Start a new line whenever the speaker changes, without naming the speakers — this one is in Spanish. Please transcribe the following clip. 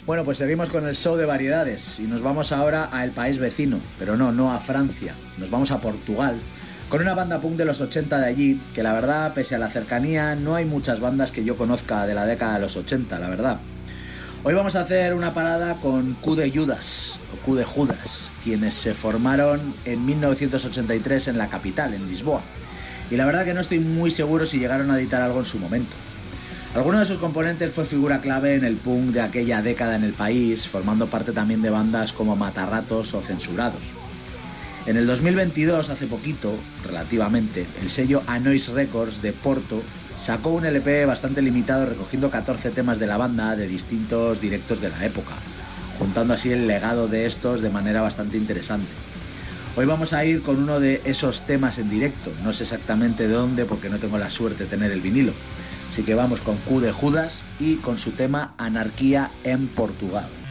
Bueno, pues seguimos con el show de variedades y nos vamos ahora al país vecino, pero no a Francia, nos vamos a Portugal, con una banda punk de los 80 de allí, que la verdad, pese a la cercanía, no hay muchas bandas que yo conozca de la década de los 80, la verdad. Hoy vamos a hacer una parada con Q de Judas, o Q de Judas, quienes se formaron en 1983 en la capital, en Lisboa. Y la verdad que no estoy muy seguro si llegaron a editar algo en su momento. Alguno de sus componentes fue figura clave en el punk de aquella década en el país, formando parte también de bandas como Matarratos o Censurados. En el 2022, hace poquito, relativamente, el sello Anoise Records de Porto sacó un LP bastante limitado recogiendo 14 temas de la banda de distintos directos de la época, juntando así el legado de estos de manera bastante interesante. Hoy vamos a ir con uno de esos temas en directo, no sé exactamente de dónde porque no tengo la suerte de tener el vinilo. Así que vamos con Q de Judas y con su tema Anarquía en Portugal.